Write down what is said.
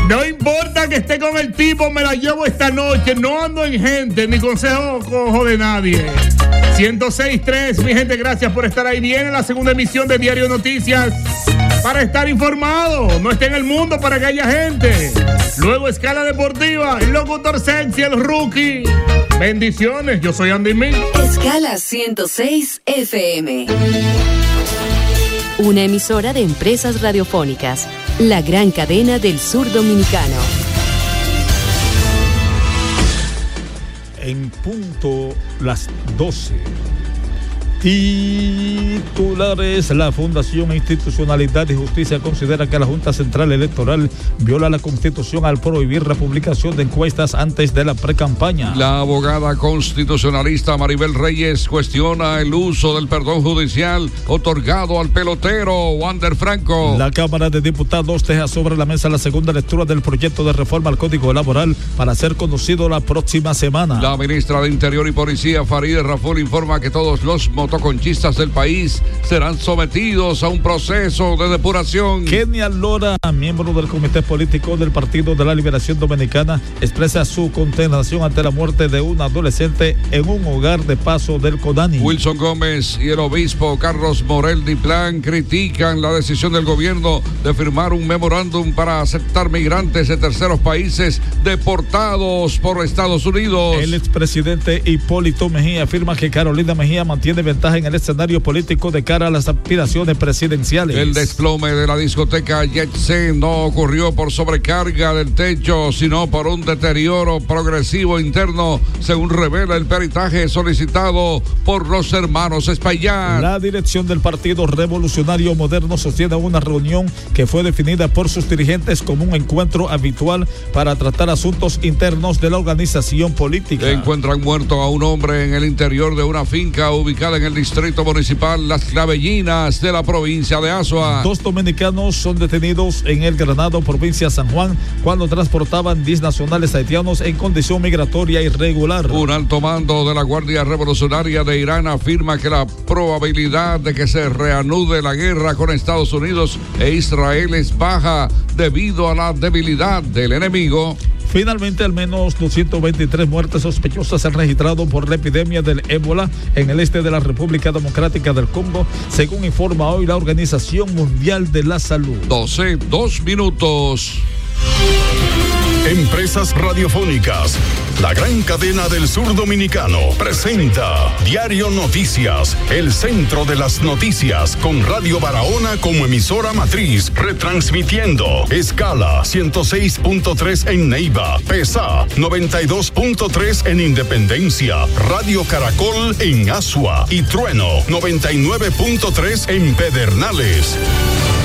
No importa que esté con el tipo, me la llevo esta noche. No ando en gente, ni consejo cojo de nadie. 106.3, mi gente, gracias por estar ahí. Viene la segunda emisión de Diario Noticias para estar informado. No esté en el mundo para que haya gente. Luego Escala Deportiva, el locutor sexy, el rookie. Bendiciones, yo soy Andy Mil. Escala 106 FM. Una emisora de Empresas Radiofónicas, la gran cadena del sur dominicano. En punto las 12. Titulares. La Fundación Institucionalidad y Justicia considera que la Junta Central Electoral viola la Constitución al prohibir la publicación de encuestas antes de la precampaña. La abogada constitucionalista Maribel Reyes cuestiona el uso del perdón judicial otorgado al pelotero Wander Franco. La Cámara de Diputados deja sobre la mesa la segunda lectura del proyecto de reforma al Código Laboral para ser conocido la próxima semana. La ministra de Interior y Policía Farideh Raful informa que todos los motoconchistas del país serán sometidos a un proceso de depuración. Kenia Lora, miembro del Comité Político del Partido de la Liberación Dominicana, expresa su consternación ante la muerte de un adolescente en un hogar de Paso del Conani. Wilson Gómez y el obispo Carlos Morel Diplán critican la decisión del gobierno de firmar un memorándum para aceptar migrantes de terceros países deportados por Estados Unidos. El expresidente Hipólito Mejía afirma que Carolina Mejía mantiene ventaja en el escenario político de cara a las aspiraciones presidenciales. El desplome de la discoteca Jetsen no ocurrió por sobrecarga del techo, sino por un deterioro progresivo interno, según revela el peritaje solicitado por los hermanos Espaillat. La dirección del Partido Revolucionario Moderno sostiene una reunión que fue definida por sus dirigentes como un encuentro habitual para tratar asuntos internos de la organización política. Encuentran muerto a un hombre en el interior de una finca ubicada en el distrito municipal Las Clavellinas de la provincia de Azua. 2 dominicanos son detenidos en El Granado, provincia de San Juan, cuando transportaban 10 nacionales haitianos en condición migratoria irregular. Un alto mando de la Guardia Revolucionaria de Irán afirma que la probabilidad de que se reanude la guerra con Estados Unidos e Israel es baja debido a la debilidad del enemigo. Finalmente, al menos 223 muertes sospechosas se han registrado por la epidemia del ébola en el este de la República Democrática del Congo, según informa hoy la Organización Mundial de la Salud. 12:02. Empresas Radiofónicas, la gran cadena del sur dominicano, presenta Diario Noticias, el centro de las noticias, con Radio Barahona como emisora matriz, retransmitiendo Escala 106.3 en Neiva, PESA 92.3 en Independencia, Radio Caracol en Azua y Trueno 99.3 en Pedernales.